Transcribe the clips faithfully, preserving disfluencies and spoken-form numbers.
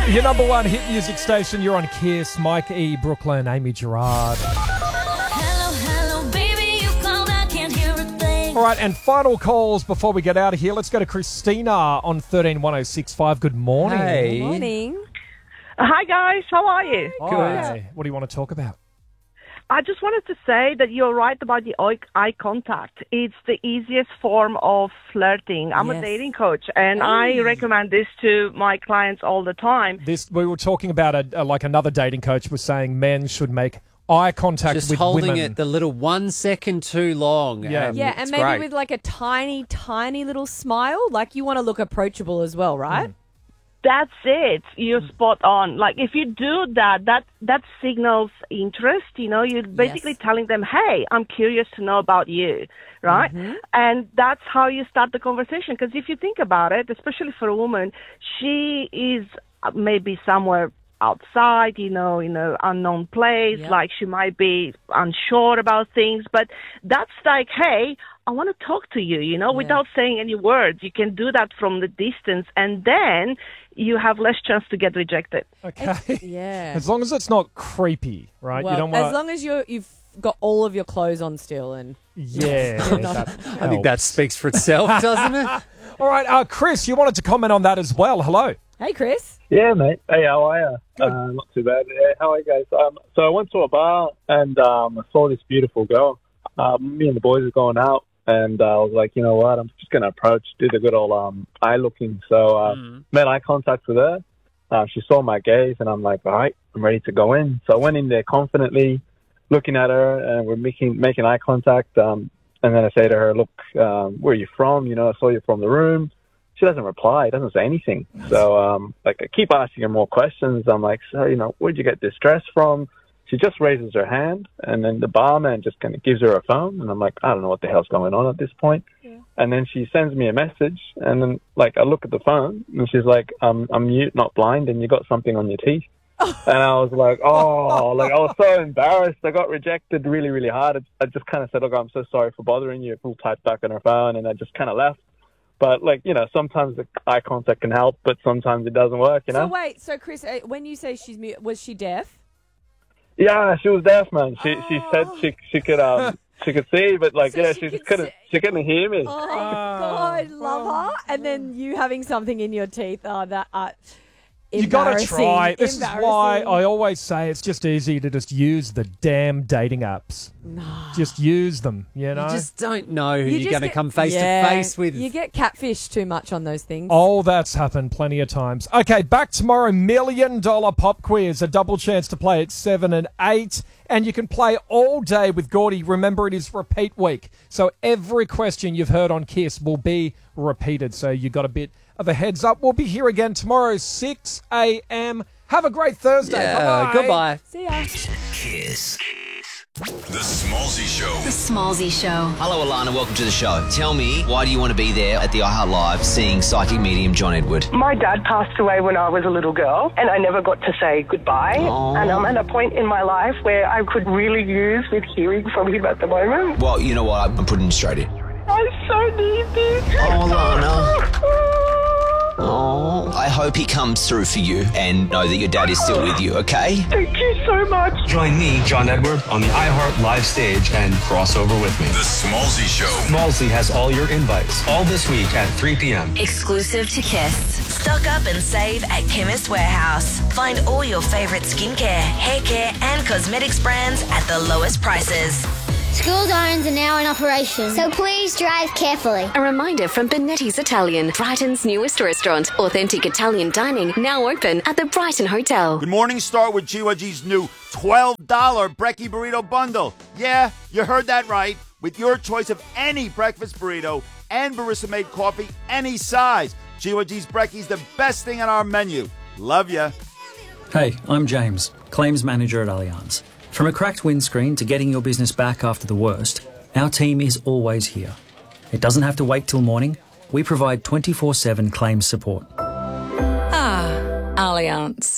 Your number one hit music station, you're on Kiss. Mike E, Brooklyn, Amy Gerard. Hello, hello, baby, you called, I can't hear a thing. All right, and final calls before we get out of here. Let's go to Christina on thirteen one oh six five. Good morning. Hey. Morning. Hi guys, how are you? Hi. What do you want to talk about? I just wanted to say that you're right about the eye eye contact. It's the easiest form of flirting. I'm Yes. a dating coach, and I recommend this to my clients all the time. This we were talking about a, a, like another dating coach was saying men should make eye contact Just with holding women. it the little one second too long. Yeah. and Yeah, it's and maybe great. with like a tiny, tiny little smile. Like you want to look approachable as well, right? That's it. You're spot on. Like if you do that, that that signals interest. You know, you're basically Yes. telling them, "Hey, I'm curious to know about you," right? And that's how you start the conversation. Because if you think about it, especially for a woman, she is uh, maybe somewhere outside, you know, in an unknown place. Yep. Like she might be unsure about things, but that's like, "Hey, I want to talk to you," you know, Yeah. without saying any words. You can do that from the distance, and then you have less chance to get rejected. Okay. Yeah. As long as it's not creepy, right? Well, you don't want as long as you're, you've got all of your clothes on still and... Yeah. that I think that helps. speaks for itself, doesn't it? All right, uh, Chris, you wanted to comment on that as well. Hello. Hey, Chris. Yeah, mate. Hey, how are you? Good. Uh, not too bad. Yeah, how are you guys? Um, so I went to a bar and um, I saw this beautiful girl. Uh, me and the boys were going out, and uh, I was like, you know what? I'm just going to approach, do the good old um, eye looking. So uh, made eye contact with her. Uh, she saw my gaze, and I'm like, all right, I'm ready to go in. So I went in there confidently, looking at her, and we're making making eye contact. Um, and then I say to her, look, um, where are you from? You know, I saw you from the room. She doesn't reply, doesn't say anything. So, um, like, I keep asking her more questions. I'm like, so, you know, where'd you get this dress from? She just raises her hand, and then the barman just kind of gives her a phone. And I'm like, I don't know what the hell's going on at this point. Yeah. And then she sends me a message, and then, like, I look at the phone, and she's like, um, I'm mute, not blind, and you got something on your teeth. And I was like, oh, like, I was so embarrassed. I got rejected really, really hard. I just kind of said, look, I'm so sorry for bothering you. Full typed back on her phone, and I just kind of left. But, like, you know, sometimes the eye contact can help, but sometimes it doesn't work, you know? So wait, so Chris, uh, when you say she's mute, was she deaf? Yeah, she was deaf, man. She she said she she could um she could see, but like So yeah, she she, could just couldn't see- she couldn't hear me. Oh, God, love her. And then you having something in your teeth. Oh, that... Uh, You got to embarrassing, try. This is why embarrassing. I always say it's just easy to just use the damn dating apps. Just use them, you know? You just don't know who You you are just going to get- come face yeah, to face with. You get catfish too much on those things. Oh, that's happened plenty of times. Okay, back tomorrow, million dollar pop quiz, a double chance to play at seven and eight, and you can play all day with Gordy. Remember, it is repeat week, so every question you've heard on Kiss will be repeated. So you got a bit of a heads up. We'll be here again tomorrow, six a.m. Have a great Thursday. yeah, Bye-bye. goodbye. See ya. Kiss. The Smallsy Show. The Smallsy Show. Hello, Alana. Welcome to the show. Tell me, why do you want to be there at the iHeart Live seeing psychic medium John Edward? My dad passed away when I was a little girl, and I never got to say goodbye. Oh. And I'm at a point in my life where I could really use with hearing from him at the moment. Well, you know what? I'm putting you straight in. I so need this. Oh, Alana. Oh, I hope he comes through for you and know that your dad is still with you, okay? Thank you so much. Join me, John Edward, on the iHeart Live stage and crossover with me. The Smallsy Show. Smallsy has all your invites, all this week at three p.m. Exclusive to Kiss. Stock up and save at Chemist Warehouse. Find all your favorite skincare, hair care, and cosmetics brands at the lowest prices. School zones are now in operation, so please drive carefully. A reminder from Benetti's Italian, Brighton's newest restaurant. Authentic Italian dining now open at the Brighton Hotel. Good morning, start with G Y G's new twelve dollar Brekkie Burrito Bundle. Yeah, you heard that right. With your choice of any breakfast burrito and barista-made coffee, any size. G Y G's Brekkie's the best thing on our menu. Love ya. Hey, I'm James, Claims Manager at Allianz. From a cracked windscreen to getting your business back after the worst, our team is always here. It doesn't have to wait till morning. We provide twenty-four seven claims support. Ah, Allianz.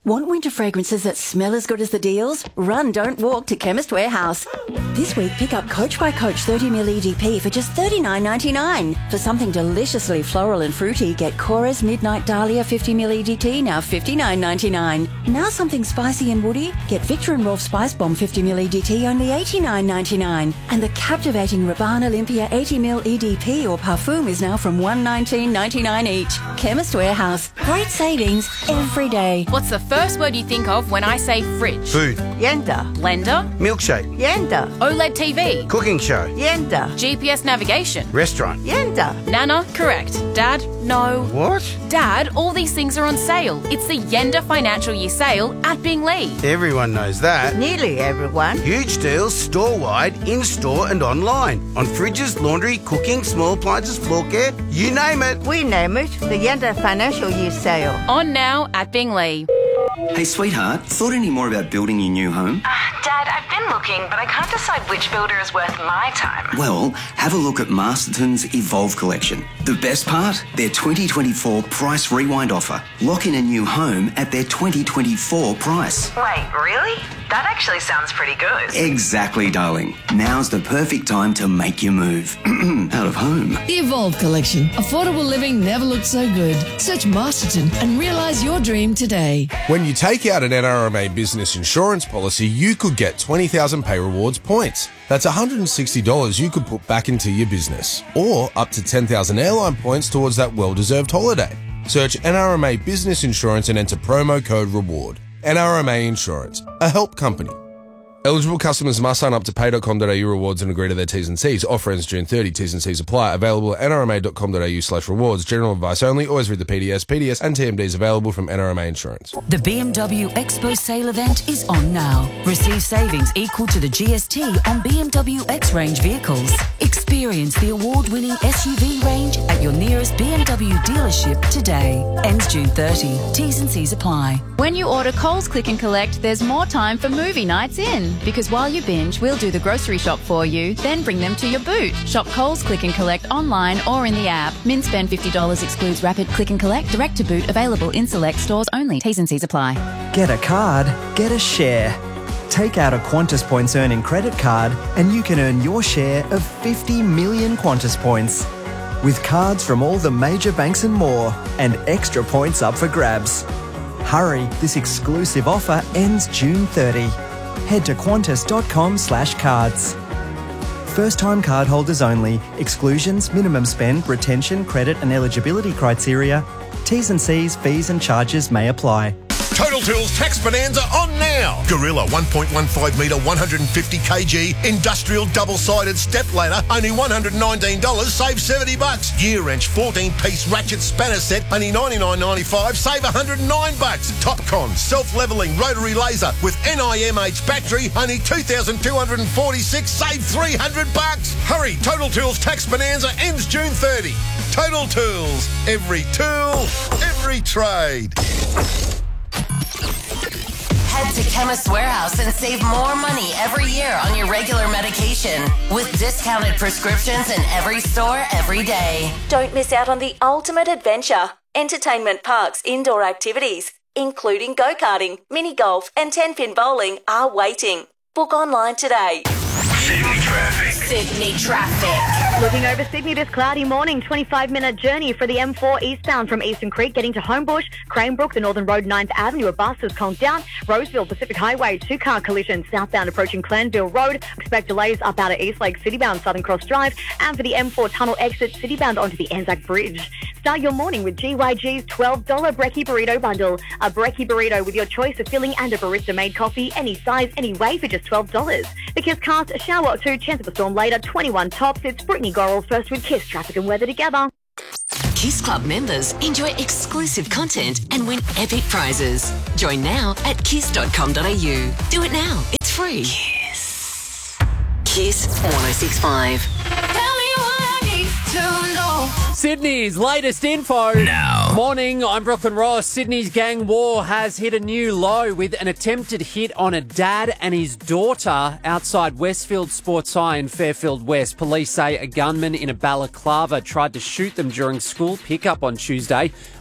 Want winter fragrances that smell as good as the deals? Run, don't walk to Chemist Warehouse. This week, pick up Coach by Coach thirty milliliter E D P for just thirty-nine ninety-nine. For something deliciously floral and fruity, get Cora's Midnight Dahlia fifty milliliter E D T, now fifty-nine ninety-nine. Now something spicy and woody, get Victor and Rolf Spice Bomb fifty milliliter E D T, only eighty-nine ninety-nine. And the captivating Rabanne Olympia eighty milliliter E D P or Parfum is now from one nineteen ninety-nine each. Chemist Warehouse. Great savings every day. What's the first word you think of when I say fridge? Food. Yenda. Blender. Milkshake. Yenda. OLED T V. Cooking show. Yenda. G P S navigation. Restaurant. Yenda. Nana, correct. Dad, no. What? Dad, all these things are on sale. It's the Yenda Financial Year Sale at Bingley. Everyone knows that. Nearly everyone. Huge deals store-wide, in-store and online. On fridges, laundry, cooking, small appliances, floor care, you name it. We name it the Yenda Financial Year Sale. On now at Bingley. Hey, sweetheart, thought any more about building your new home? Uh, Dad, I've been looking, but I can't decide which builder is worth my time. Well, have a look at Masterton's Evolve collection. The best part? Their twenty twenty-four price rewind offer. Lock in a new home at their twenty twenty-four price. Wait, really? That actually sounds pretty good. Exactly, darling. Now's the perfect time to make your move. Out of home. The Evolve collection. Affordable living never looked so good. Search Masterton and realise your dream today. When you take out an N R M A business insurance policy, you could get twenty thousand Pay Rewards points. That's one hundred sixty dollars you could put back into your business. Or up to ten thousand airline points towards that well-deserved holiday. Search N R M A Business Insurance and enter promo code REWARD. N R M A Insurance, a help company. Eligible customers must sign up to pay dot com dot a u rewards and agree to their T's and C's. Offer ends June thirtieth. T's and C's apply. Available at n r m a dot com dot a u slash rewards. General advice only. Always read the P D S. P D S and T M Ds available from N R M A Insurance. The B M W Expo sale event is on now. Receive savings equal to the G S T on B M W X-Range vehicles. Experience the award-winning S U V range at your nearest B M W dealership today. Ends June thirtieth. T's and C's apply. When you order Coles Click and Collect, there's more time for movie nights in. Because while you binge, we'll do the grocery shop for you, then bring them to your boot. Shop Coles Click and Collect online or in the app. Min spend fifty dollars excludes rapid click and collect, direct to boot, available in select stores only. T's and C's apply. Get a card, get a share. Take out a Qantas Points earning credit card and you can earn your share of fifty million Qantas Points. With cards from all the major banks and more, and extra points up for grabs. Hurry, this exclusive offer ends June thirtieth. Head to qantas dot com slash cards. First-time cardholders only. Exclusions, minimum spend, retention, credit and eligibility criteria. T's and C's, fees and charges may apply. Total Tools Tax Bonanza on now. Gorilla one point one five metre, one hundred fifty kilogram industrial double-sided step ladder, only one hundred nineteen dollars, save seventy bucks. Gear wrench fourteen piece ratchet spanner set, only ninety-nine ninety-five, save one hundred nine bucks. Topcon self-leveling rotary laser with N I M H battery, only two thousand two hundred forty-six, save three hundred bucks. Hurry, Total Tools Tax Bonanza ends June thirtieth. Total Tools, every tool, every trade. Head to Chemist Warehouse and save more money every year on your regular medication with discounted prescriptions in every store every day. Don't miss out on the ultimate adventure. Entertainment parks, indoor activities, including go-karting, mini golf and ten-pin bowling are waiting. Book online today. Sydney traffic. Sydney traffic. Looking over Sydney this cloudy morning, twenty-five minute journey for the M four eastbound from Eastern Creek getting to Homebush, Cranebrook, the Northern Road ninth Avenue, a bus has conked out, Roseville Pacific Highway, two-car collision southbound approaching Clanville Road. Expect delays up out of Eastlake Citybound Southern Cross Drive, and for the M four tunnel exit Citybound onto the Anzac Bridge. Start your morning with G Y G's twelve dollars Brekkie Burrito Bundle. A Brekkie Burrito with your choice of filling and a barista-made coffee, any size, any way for just twelve dollars. The Kiss Cast, a shower or two, chance of a storm later, twenty-one tops. It's Brittany Gorrell first with Kiss Traffic and Weather together. Kiss Club members enjoy exclusive content and win epic prizes. Join now at kiss dot com dot a u. Do it now. It's free. Kiss. Kiss one oh six point five. Sydney's latest info. Now. Morning, I'm Brooklyn Ross. Sydney's gang war has hit a new low with an attempted hit on a dad and his daughter outside Westfield Sports High in Fairfield West. Police say a gunman in a balaclava tried to shoot them during school pickup on Tuesday.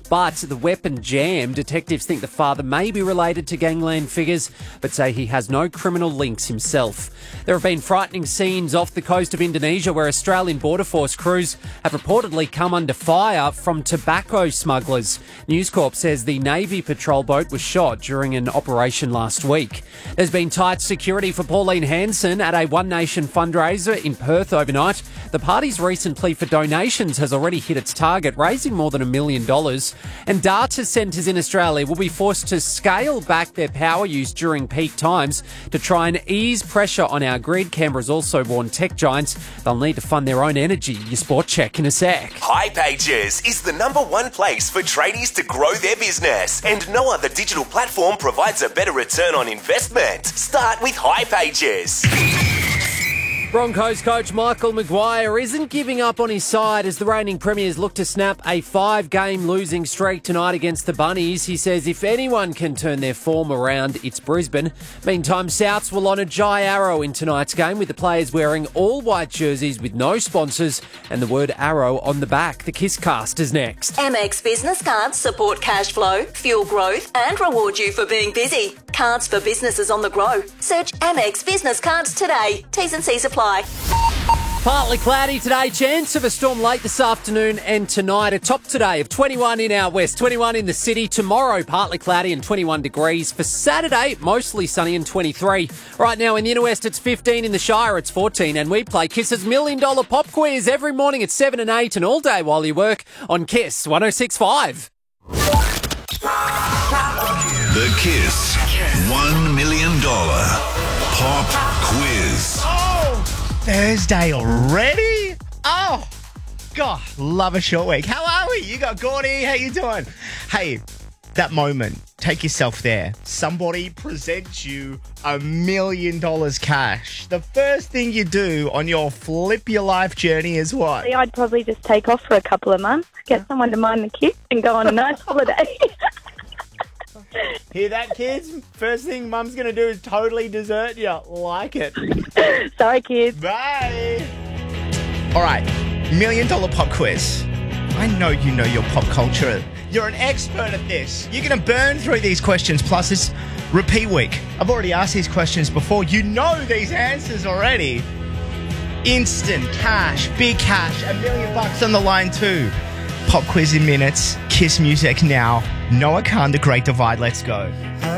But the weapon jammed. Detectives think the father may be related to gangland figures, but say he has no criminal links himself. There have been frightening scenes off the coast of Indonesia where Australian Border Force crews have reportedly come under fire from tobacco smugglers. News Corp says the Navy patrol boat was shot during an operation last week. There's been tight security for Pauline Hanson at a One Nation fundraiser in Perth overnight. The party's recent plea for donations has already hit its target, raising more than a million dollars. And data centres in Australia will be forced to scale back their power use during peak times to try and ease pressure on our grid. Canberra's also warned tech giants they'll need to fund their own energy. Your sport check in a sec. hipages is the number one place for tradies to grow their business, and no other digital platform provides a better return on investment. Start with hipages. Broncos coach Michael Maguire isn't giving up on his side as the reigning premiers look to snap a five-game losing streak tonight against the Bunnies. He says if anyone can turn their form around, it's Brisbane. Meantime, Souths will honour Jai Arrow in tonight's game with the players wearing all white jerseys with no sponsors and the word Arrow on the back. The Kiss Cast is next. M X Business Cards support cash flow, fuel growth and reward you for being busy. Cards for businesses on the grow. Search M X Business Cards today. T's and C's apply. Partly cloudy today, chance of a storm late this afternoon and tonight. A top today of twenty-one in our west, twenty-one in the city. Tomorrow, partly cloudy and twenty-one degrees. For Saturday, mostly sunny and twenty-three. Right now in the inner west, it's fifteen. In the Shire, it's fourteen. And we play Kiss's Million Dollar Pop Quiz every morning at seven and eight and all day while you work on Kiss one oh six point five. The Kiss one million dollars Pop Quiz. Thursday already? Oh, God, love a short week. How are we? You got Gordy. How you doing? Hey, that moment, take yourself there. Somebody presents you a million dollars cash. The first thing you do on your flip your life journey is what? I'd probably just take off for a couple of months, get someone to mind the kids and go on a nice holiday. Hear that, kids? First thing Mum's going to do is totally desert you. Like it. Sorry, kids. Bye. All right, million dollar pop quiz. I know you know your pop culture. You're an expert at this. You're going to burn through these questions. Plus, it's repeat week. I've already asked these questions before. You know these answers already. Instant cash, big cash, a million bucks on the line too. Pop quiz in minutes. Kiss music now. Noah Khan, The Great Divide. Let's go.